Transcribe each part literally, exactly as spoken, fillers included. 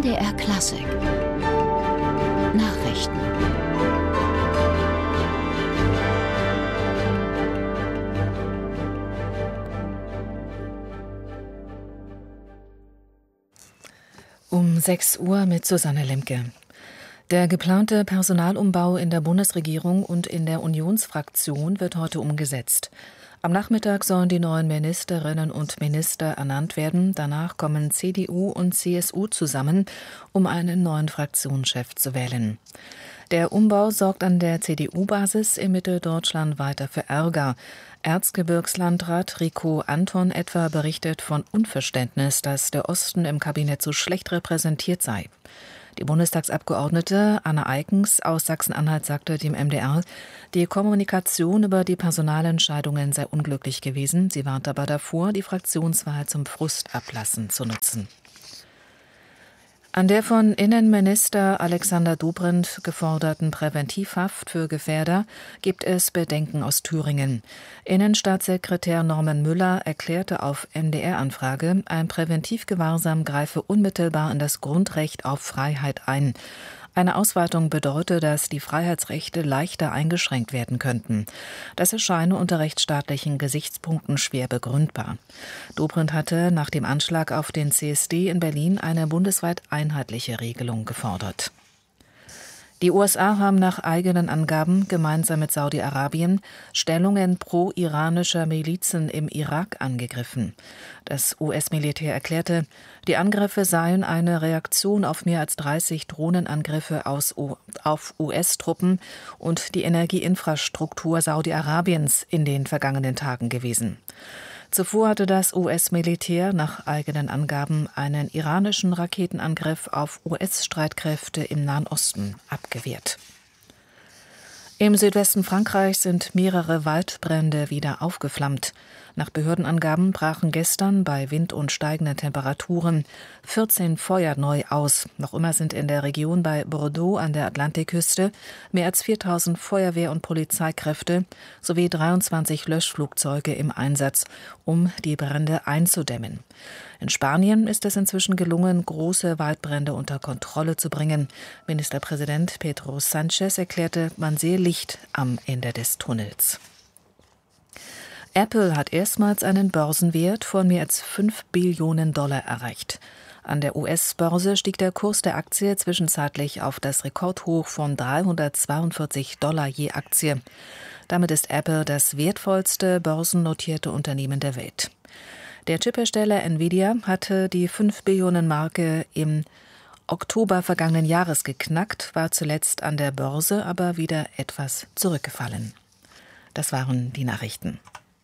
D R Klassik Nachrichten. Um sechs Uhr mit Susanne Lemke. Der geplante Personalumbau in der Bundesregierung und in der Unionsfraktion wird heute umgesetzt. Am Nachmittag sollen die neuen Ministerinnen und Minister ernannt werden. Danach kommen C D U und C S U zusammen, um einen neuen Fraktionschef zu wählen. Der Umbau sorgt an der C D U-Basis in Mitteldeutschland weiter für Ärger. Erzgebirgslandrat Rico Anton etwa berichtet von Unverständnis, dass der Osten im Kabinett so schlecht repräsentiert sei. Die Bundestagsabgeordnete Anna Eickens aus Sachsen-Anhalt sagte dem M D R, die Kommunikation über die Personalentscheidungen sei unglücklich gewesen. Sie warnt aber davor, die Fraktionswahl zum Frustablassen zu nutzen. An der von Innenminister Alexander Dobrindt geforderten Präventivhaft für Gefährder gibt es Bedenken aus Thüringen. Innenstaatssekretär Norman Müller erklärte auf M D R-Anfrage, ein Präventivgewahrsam greife unmittelbar in das Grundrecht auf Freiheit ein. Eine Ausweitung bedeute, dass die Freiheitsrechte leichter eingeschränkt werden könnten. Das erscheine unter rechtsstaatlichen Gesichtspunkten schwer begründbar. Dobrindt hatte nach dem Anschlag auf den C S D in Berlin eine bundesweit einheitliche Regelung gefordert. Die U S A haben nach eigenen Angaben gemeinsam mit Saudi-Arabien Stellungen pro-iranischer Milizen im Irak angegriffen. Das U S-Militär erklärte, die Angriffe seien eine Reaktion auf mehr als dreißig Drohnenangriffe aus U- auf U S-Truppen und die Energieinfrastruktur Saudi-Arabiens in den vergangenen Tagen gewesen. Zuvor hatte das U S-Militär nach eigenen Angaben einen iranischen Raketenangriff auf U S-Streitkräfte im Nahen Osten abgewehrt. Im Südwesten Frankreichs sind mehrere Waldbrände wieder aufgeflammt. Nach Behördenangaben brachen gestern bei Wind und steigenden Temperaturen vierzehn Feuer neu aus. Noch immer sind in der Region bei Bordeaux an der Atlantikküste mehr als viertausend Feuerwehr- und Polizeikräfte sowie dreiundzwanzig Löschflugzeuge im Einsatz, um die Brände einzudämmen. In Spanien ist es inzwischen gelungen, große Waldbrände unter Kontrolle zu bringen. Ministerpräsident Pedro Sánchez erklärte, man sehe Licht am Ende des Tunnels. Apple hat erstmals einen Börsenwert von mehr als fünf Billionen Dollar erreicht. An der U S-Börse stieg der Kurs der Aktie zwischenzeitlich auf das Rekordhoch von dreihundertzweiundvierzig Dollar je Aktie. Damit ist Apple das wertvollste börsennotierte Unternehmen der Welt. Der Chiphersteller Nvidia hatte die fünf Billionen Marke im Oktober vergangenen Jahres geknackt, war zuletzt an der Börse aber wieder etwas zurückgefallen. Das waren die Nachrichten.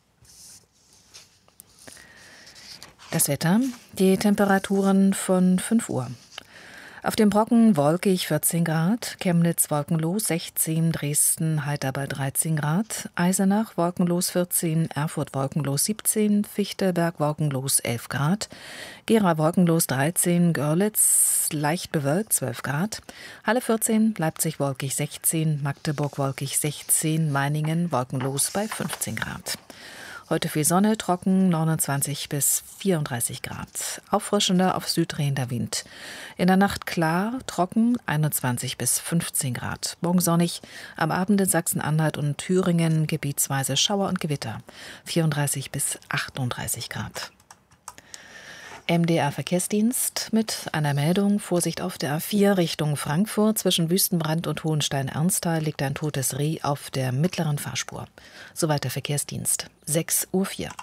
Das Wetter, die Temperaturen von fünf Uhr. Auf dem Brocken wolkig vierzehn Grad, Chemnitz wolkenlos sechzehn, Dresden heiter bei dreizehn Grad, Eisenach wolkenlos vierzehn, Erfurt wolkenlos siebzehn, Fichtelberg wolkenlos elf Grad, Gera wolkenlos dreizehn, Görlitz leicht bewölkt zwölf Grad, Halle vierzehn, Leipzig wolkig sechzehn, Magdeburg wolkig sechzehn, Meiningen wolkenlos bei fünfzehn Grad. Heute viel Sonne, trocken, neunundzwanzig bis vierunddreißig Grad. Auffrischender, auf Süd drehender Wind. In der Nacht klar, trocken, einundzwanzig bis fünfzehn Grad. Morgen sonnig, am Abend in Sachsen-Anhalt und Thüringen gebietsweise Schauer und Gewitter. vierunddreißig bis achtunddreißig Grad. M D R-Verkehrsdienst mit einer Meldung. Vorsicht auf der A vier Richtung Frankfurt. Zwischen Wüstenbrand und Hohenstein-Ernsthal liegt ein totes Reh auf der mittleren Fahrspur. Soweit der Verkehrsdienst. sechs Uhr vier.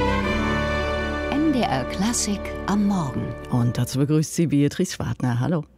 M D R Klassik am Morgen. Und dazu begrüßt sie Beatrice Schwartner. Hallo.